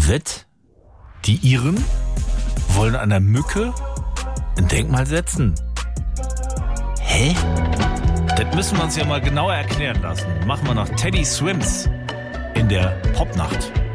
Was? Die Iren wollen einer Mücke ein Denkmal setzen? Hä? Das müssen wir uns ja mal genauer erklären lassen. Machen wir noch Teddy Swims in der Popnacht.